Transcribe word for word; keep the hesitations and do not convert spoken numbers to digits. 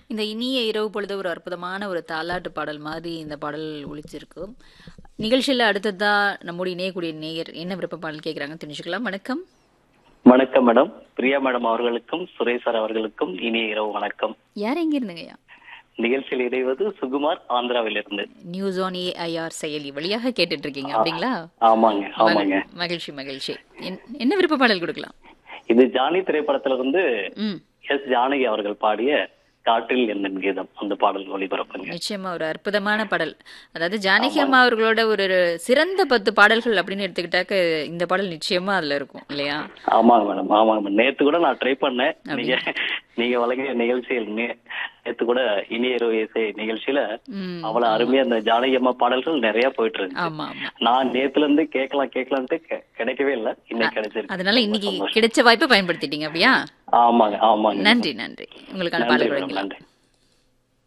இந்த இனிய இரவு பொழுது ஒரு அற்புதமான ஒரு தாலாட்டு பாடல் மாதிரி இந்த பாடல் ஒலிச்சிருக்கு. நிகழ்ச்சியில் அடுத்ததா நம்முடைய இணையக்கூடிய நேயர் என்ன விருப்ப பாடல் கேட்குறாங்கன்னு தெரிஞ்சுக்கலாம். வணக்கம். வணக்கம் மேடம். பிரியா மேடம் அவர்களுக்கும் சுரேஷ் சார் அவர்களுக்கும் இனிய இரவு வணக்கம். யார் எங்க இருந்துங்கய்யா? நிகழ்ச்சியில் இணைவது சுகுமார் ஆந்திராவிலிருந்து. நியூஸ் ஆன் ஏஐஆர் செயலி வழியாக கேட்டுட்டு இருக்கீங்க அப்படிங்களா? ஆமாங்க ஆமாங்க. மகிழ்ச்சி மகிழ்ச்சி. என்ன விருப்ப பாடல் கொடுக்கலாம்? இது ஜானி திரைப்படத்திலிருந்து ம் எஸ் ஜானகி அவர்கள் பாடிய காற்றில் என்னும் கீதம், அந்த பாடல் ஒளிபரப்புங்க. நிச்சயமா ஒரு அற்புதமான பாடல். அதாவது ஜானகி அம்மா அவர்களோட ஒரு சிறந்த பத்து பாடல்கள் அப்படின்னு எடுத்துக்கிட்டாக்க இந்த பாடல் நிச்சயமா அதுல இருக்கும் இல்லையா? ஆமாங்க மேடம் ஆமாங்க மேடம். நேத்து கூட நான் ட்ரை பண்ணேன். நீங்க நீங்க வழங்கிய நிகழ்ச்சியில் நேத்து கூட இனிய இரவு இசை நிகழ்ச்சியில அவ்வளவு அருமையா அந்த ஜானகி அம்மா பாடல்கள் நிறைய போயிட்டு இருக்கு. நான் நேத்துல இருந்து கேட்கலாம் கேட்கலான்ட்டு கிடைக்கவே இல்லை, இன்னைக்கு கிடைச்சிருக்கு. அதனால இன்னைக்கு கிடைச்ச வாய்ப்பை பயன்படுத்திட்டீங்க அப்படியா? ஆமாங்க ஆமாங்க. நன்றி நன்றி. உங்களுக்கான பாடல். நன்றி.